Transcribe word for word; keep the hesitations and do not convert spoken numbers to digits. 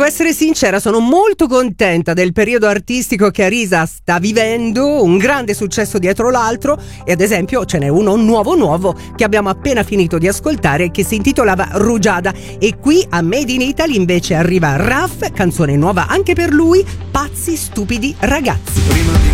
essere sincera, sono molto contenta del periodo artistico che Arisa sta vivendo, un grande successo dietro l'altro, e ad esempio ce n'è uno nuovo nuovo che abbiamo appena finito di ascoltare che si intitolava Rugiada, e qui a Made in Italy invece arriva Raf, canzone nuova anche per lui, Pazzi stupidi ragazzi.